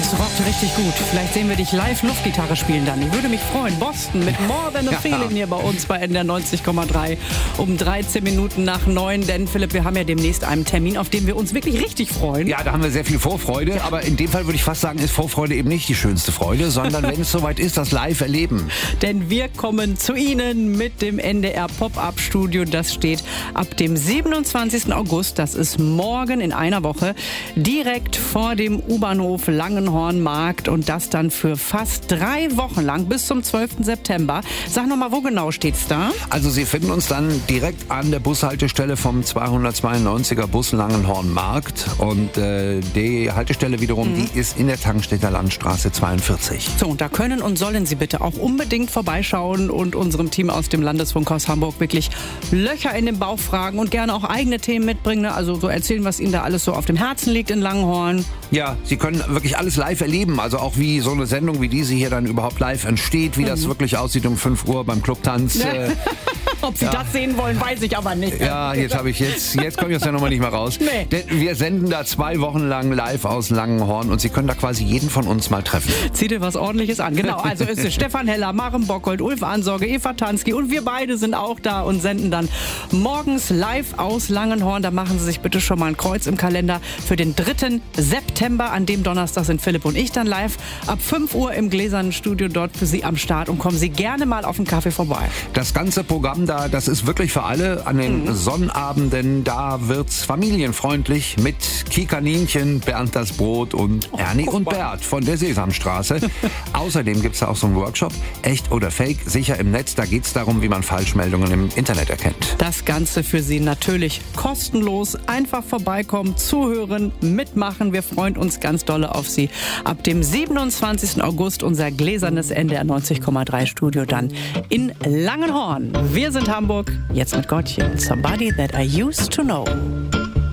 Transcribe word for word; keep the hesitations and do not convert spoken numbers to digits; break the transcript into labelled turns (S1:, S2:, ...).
S1: Das rockt richtig gut. Vielleicht sehen wir dich live Luftgitarre spielen dann. Ich würde mich freuen. Boston mit More Than a
S2: Ja.
S1: Feeling hier bei uns bei N D R neunzig Komma drei um dreizehn Minuten nach neun. Denn Philipp, wir haben ja demnächst einen Termin, auf den wir uns wirklich richtig freuen.
S2: Ja, da haben wir sehr viel Vorfreude, aber in dem Fall würde ich fast sagen, ist Vorfreude eben nicht die schönste Freude, sondern wenn es soweit ist, das live erleben.
S1: Denn wir kommen zu Ihnen mit dem N D R Pop-Up-Studio. Das steht ab dem siebenundzwanzigsten August, das ist morgen in einer Woche, direkt vor dem U-Bahnhof Langenhornmarkt und das dann für fast drei Wochen lang bis zum zwölften September. Sag nochmal, wo genau steht's da?
S2: Also Sie finden uns dann direkt an der Bushaltestelle vom zweihundertzweiundneunziger Bus Langenhornmarkt und äh, die Haltestelle wiederum, mhm. die ist in der Tangstedter Landstraße zweiundvierzig.
S1: So, und da können und sollen Sie bitte auch unbedingt vorbeischauen und unserem Team aus dem Landesfunk aus Hamburg wirklich Löcher in den Bauch fragen und gerne auch eigene Themen mitbringen. Ne? Also so erzählen, was Ihnen da alles so auf dem Herzen liegt in Langenhorn.
S2: Ja, Sie können wirklich alles live erleben, also auch wie so eine Sendung wie diese hier dann überhaupt live entsteht, wie mhm. das wirklich aussieht um fünf Uhr beim Clubtanz.
S1: Ja.
S2: Äh,
S1: Ob Sie
S2: ja.
S1: das sehen wollen, weiß ich aber nicht.
S2: Ja, jetzt habe ich jetzt, jetzt komme ich aus der Nummer nicht mehr raus.
S1: Nee.
S2: Denn wir senden da zwei Wochen lang live aus Langenhorn und Sie können da quasi jeden von uns mal treffen.
S1: Zieh dir was Ordentliches an. Genau, also es ist Stefan Heller, Maren Bockhold, Ulf Ansorge, Eva Tansky und wir beide sind auch da und senden dann morgens live aus Langenhorn. Da machen Sie sich bitte schon mal ein Kreuz im Kalender für den dritten September. An dem Donnerstag sind Philipp und ich dann live ab fünf Uhr im gläsernen Studio dort für Sie am Start und kommen Sie gerne mal auf einen Kaffee vorbei.
S2: Das ganze Programm da, das ist wirklich für alle an den mhm. Sonnabenden. Da wird's familienfreundlich mit Kikaninchen, Bernd das Brot und
S1: oh,
S2: Ernie und Bert von der Sesamstraße. Außerdem gibt's da auch so einen Workshop, echt oder fake, sicher im Netz. Da geht's darum, wie man Falschmeldungen im Internet erkennt.
S1: Das Ganze für Sie natürlich kostenlos. Einfach vorbeikommen, zuhören, mitmachen. Wir freuen uns ganz dolle auf Sie. Ab dem siebenundzwanzigsten August unser gläsernes N D R neunzig Komma drei Studio dann in Langenhorn. Wir sind Hamburg, jetzt mit Gottchen. Somebody that I used to know.